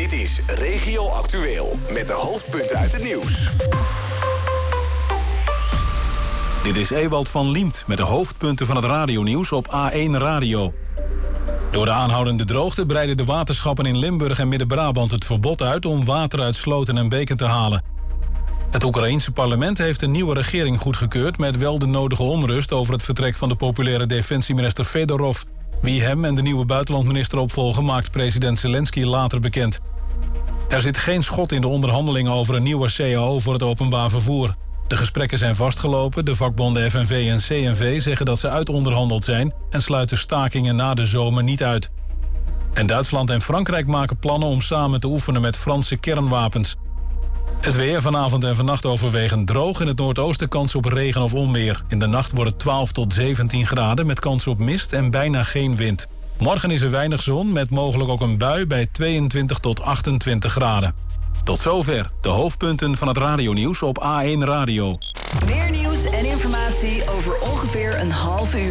Dit is Regio Actueel met de hoofdpunten uit het nieuws. Dit is Ewald van Liemt met de hoofdpunten van het radionieuws op A1 Radio. Door de aanhoudende droogte breiden de waterschappen in Limburg en Midden-Brabant het verbod uit om water uit sloten en beken te halen. Het Oekraïense parlement heeft een nieuwe regering goedgekeurd met wel de nodige onrust over het vertrek van de populaire defensieminister Fedorov. Wie hem en de nieuwe buitenlandminister opvolgen maakt president Zelensky later bekend. Er zit geen schot in de onderhandelingen over een nieuwe CAO voor het openbaar vervoer. De gesprekken zijn vastgelopen, de vakbonden FNV en CNV zeggen dat ze uitonderhandeld zijn en sluiten stakingen na de zomer niet uit. En Duitsland en Frankrijk maken plannen om samen te oefenen met Franse kernwapens. Het weer vanavond en vannacht overwegend droog. In het noordoosten kans op regen of onweer. In de nacht wordt het 12 tot 17 graden met kans op mist en bijna geen wind. Morgen is er weinig zon met mogelijk ook een bui bij 22 tot 28 graden. Tot zover de hoofdpunten van het radionieuws op A1 Radio. Meer nieuws en informatie over ongeveer een half uur.